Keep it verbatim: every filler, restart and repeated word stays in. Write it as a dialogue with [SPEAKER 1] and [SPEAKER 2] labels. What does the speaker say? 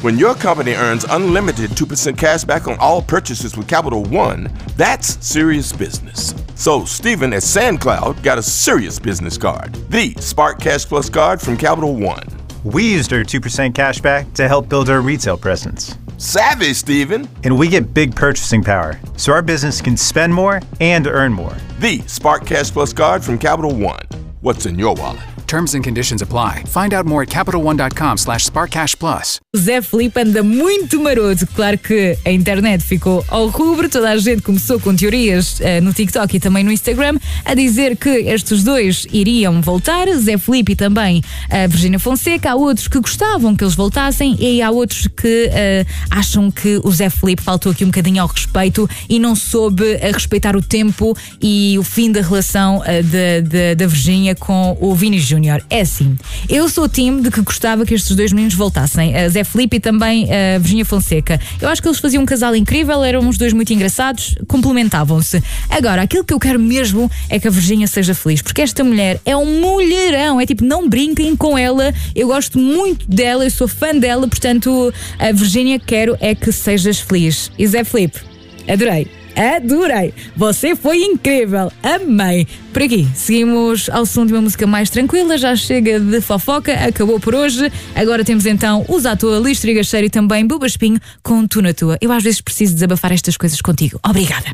[SPEAKER 1] When your company earns unlimited two percent cash back on all purchases with Capital One, that's serious business. So Stephen at SandCloud got a serious business card, the Spark Cash Plus card from Capital One.
[SPEAKER 2] We used our two percent cash back to help build our retail presence.
[SPEAKER 1] Savvy, Stephen.
[SPEAKER 2] And we get big purchasing power, so our business can spend more and earn more.
[SPEAKER 1] The Spark Cash Plus card from Capital One. What's in your wallet?
[SPEAKER 3] Terms and conditions apply. Find out more at CapitalOne.com slash SparkCashPlus.
[SPEAKER 4] Zé Felipe anda muito maroto. Claro que a internet ficou ao rubro. Toda a gente começou com teorias uh, no TikTok e também no Instagram a dizer que estes dois iriam voltar. Zé Felipe e também a Virgínia Fonseca. Há outros que gostavam que eles voltassem e há outros que uh, acham que o Zé Felipe faltou aqui um bocadinho ao respeito e não soube uh, respeitar o tempo e o fim da relação uh, de, de, da Virgínia com o Vini Júnior. É assim, eu sou o time de que gostava que estes dois meninos voltassem, a Zé Felipe e também a Virgínia Fonseca. Eu acho que eles faziam um casal incrível, eram os dois muito engraçados, complementavam-se. Agora, aquilo que eu quero mesmo é que a Virgínia seja feliz, porque esta mulher é um mulherão, é tipo, não brinquem com ela, eu gosto muito dela, eu sou fã dela, portanto, a Virgínia quero é que sejas feliz. E Zé Felipe, adorei. Adorei! Você foi incrível! Amei! Por aqui, seguimos ao som de uma música mais tranquila, já chega de fofoca, acabou por hoje. Agora temos então o Zato, Liz Trigacheiro e também Buba Espinho com Tu na Tua. Eu às vezes preciso desabafar estas coisas contigo. Obrigada!